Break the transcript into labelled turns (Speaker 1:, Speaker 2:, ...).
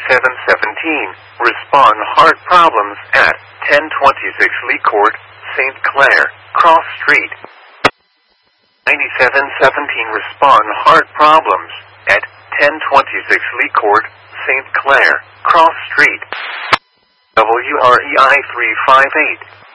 Speaker 1: Respond heart problems at 1026 Lee Court, St. Clair, Cross Street. 9717 Respond heart problems at 1026 Lee Court, St. Clair, Cross Street. WREI 358.